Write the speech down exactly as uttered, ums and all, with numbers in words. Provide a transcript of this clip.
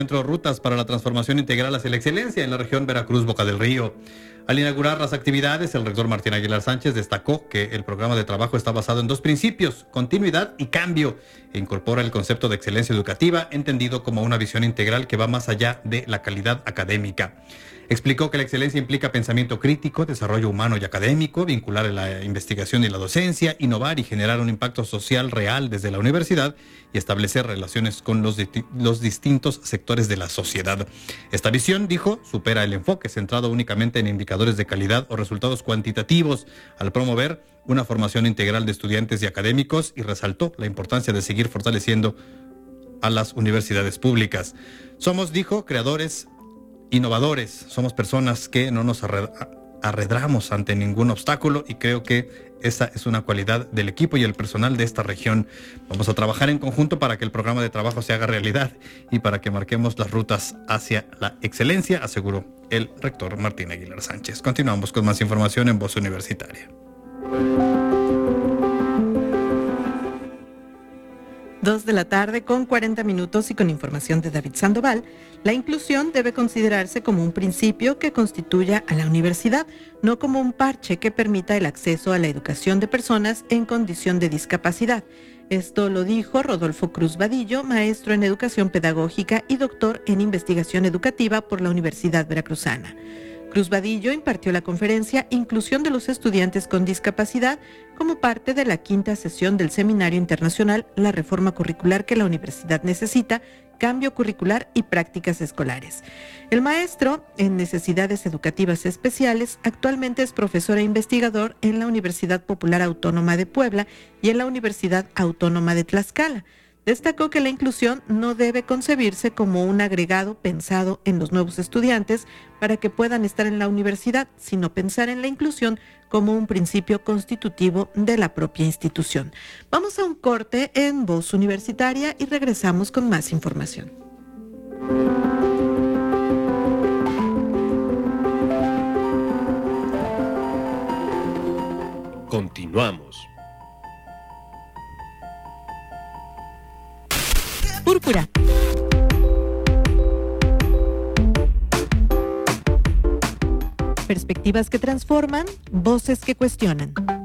Centro Rutas para la Transformación Integral hacia la Excelencia en la región Veracruz-Boca del Río. Al inaugurar las actividades, el rector Martín Aguilar Sánchez destacó que el programa de trabajo está basado en dos principios: continuidad y cambio, e incorpora el concepto de excelencia educativa, entendido como una visión integral que va más allá de la calidad académica. Explicó que la excelencia implica pensamiento crítico, desarrollo humano y académico, vincular la investigación y la docencia, innovar y generar un impacto social real desde la universidad y establecer relaciones con los, los distintos sectores de la sociedad. Esta visión, dijo, supera el enfoque centrado únicamente en indicadores de calidad o resultados cuantitativos, al promover una formación integral de estudiantes y académicos, y resaltó la importancia de seguir fortaleciendo a las universidades públicas. Somos, dijo, creadores innovadores, somos personas que no nos arredramos ante ningún obstáculo, y creo que esa es una cualidad del equipo y el personal de esta región. Vamos a trabajar en conjunto para que el programa de trabajo se haga realidad y para que marquemos las rutas hacia la excelencia, aseguró el rector Martín Aguilar Sánchez. Continuamos con más información en Voz Universitaria. Dos de la tarde con cuarenta minutos y con información de David Sandoval. La inclusión debe considerarse como un principio que constituya a la universidad, no como un parche que permita el acceso a la educación de personas en condición de discapacidad. Esto lo dijo Rodolfo Cruz Vadillo, maestro en educación pedagógica y doctor en investigación educativa por la Universidad Veracruzana. Cruz Vadillo impartió la conferencia Inclusión de los estudiantes con discapacidad como parte de la quinta sesión del Seminario Internacional La Reforma Curricular que la Universidad necesita, Cambio Curricular y Prácticas Escolares. El maestro en Necesidades Educativas Especiales actualmente es profesor e investigador en la Universidad Popular Autónoma de Puebla y en la Universidad Autónoma de Tlaxcala. Destacó que la inclusión no debe concebirse como un agregado pensado en los nuevos estudiantes para que puedan estar en la universidad, sino pensar en la inclusión como un principio constitutivo de la propia institución. Vamos a un corte en Voz Universitaria y regresamos con más información. Continuamos. Púrpura. Perspectivas que transforman, voces que cuestionan.